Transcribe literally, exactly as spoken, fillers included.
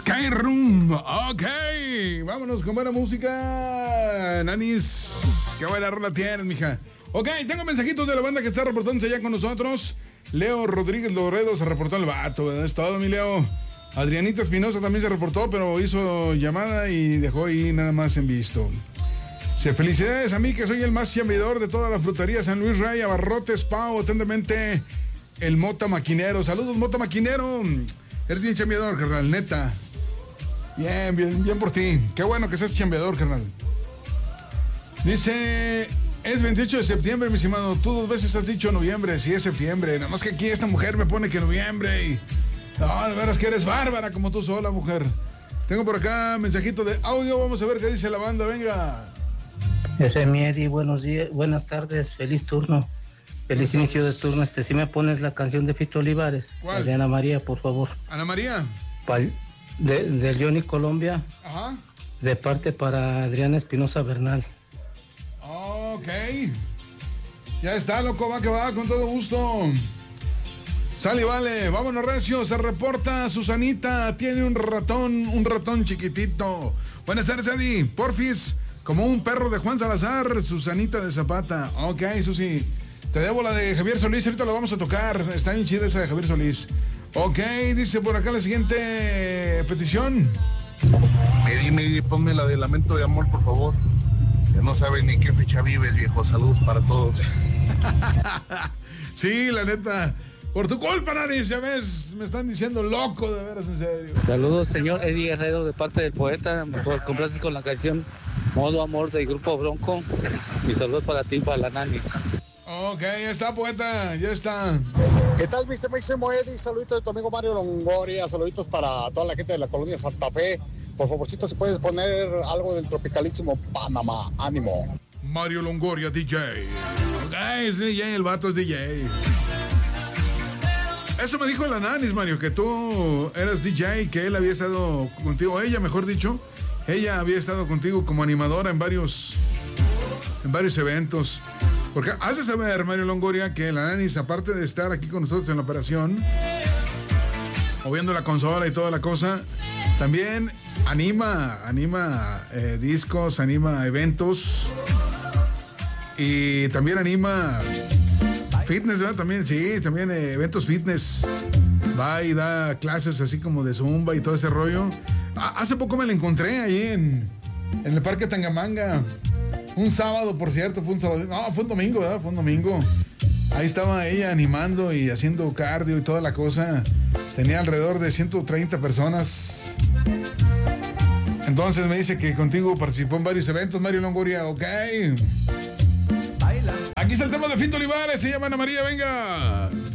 Skyroom. Ok, vámonos con buena música. Nanis, qué buena rola tienes, mija. Ok, tengo mensajitos de la banda que está reportándose ya con nosotros. Leo Rodríguez Loredo se reportó el vato, ¿verdad? Es todo, mi Leo. Adrianita Espinosa también se reportó, pero hizo llamada y dejó ahí nada más en visto. Se felicidades a mí, que soy el más chambeador de toda la frutería San Luis Rey, Abarrotes, Pau, atentamente, el Mota Maquinero. Saludos, Mota Maquinero. Eres bien chambeador, carnal, neta. Bien, bien, bien por ti. Qué bueno que seas chambeador, carnal. Dice, es veintiocho de septiembre, mi estimado. Tú dos veces has dicho noviembre, sí es septiembre. Nada más que aquí esta mujer me pone que noviembre y... No, de veras que eres bárbara como tú sola, mujer. Tengo por acá mensajito de audio, vamos a ver qué dice la banda, venga. Ese es mi Eddie, buenos días, buenas tardes, feliz turno. Feliz inicio de turno. Este, si me pones la canción de Fito Olivares. ¿Cuál? De Ana María, por favor. Ana María. Pal, de, de Johnny Colombia. Ajá. De parte para Adriana Espinosa Bernal. Ok. Ya está, loco, va que va, con todo gusto. Sale, vale, vámonos recio, se reporta Susanita, tiene un ratón, un ratón chiquitito. Buenas tardes, Eddie, porfis, como un perro de Juan Salazar, Susanita de Zapata. Ok, Susi, te debo la de Javier Solís, ahorita la vamos a tocar, está bien chida esa de Javier Solís. Ok, dice por acá la siguiente petición. Eddie, Eddie, ponme la de Lamento de Amor, por favor. Que no sabes ni qué fecha vives, viejo, saludos para todos. Sí, la neta... Por tu culpa, Nani, ya ves, me están diciendo loco, de veras, en serio. Saludos, señor Eddie Herrero, de parte del poeta. Por comprarse con la canción Modo Amor del Grupo Bronco. Y saludos para ti, para la Nanis. Ok, ya está, poeta, ya está. ¿Qué tal, mister Máximo Eddie? Saluditos de tu amigo Mario Longoria, saluditos para toda la gente de la colonia Santa Fe. Por favorcito, si puedes poner algo del tropicalísimo Panamá, ánimo. Mario Longoria, D J. Ok, es D J, el vato es D J. Eso me dijo la Nanis, Mario, que tú eras D J, que él había estado contigo, ella, mejor dicho, ella había estado contigo como animadora en varios, en varios eventos. Porque has de saber, Mario Longoria, que la Nanis, aparte de estar aquí con nosotros en la operación, moviendo la consola y toda la cosa, también anima, anima eh, discos, anima eventos y también anima... Fitness, ¿verdad? También, sí, también eh, eventos fitness. Va y da clases así como de zumba y todo ese rollo. Ah, hace poco me la encontré ahí en, en el Parque Tangamanga. Un sábado, por cierto, fue un sábado. No, fue un domingo, ¿verdad? Fue un domingo. Ahí estaba ella animando y haciendo cardio y toda la cosa. Tenía alrededor de ciento treinta personas. Entonces me dice que contigo participó en varios eventos, Mario Longoria. Ok. Aquí está el tema de Fito Olivares, se llama Ana María, venga.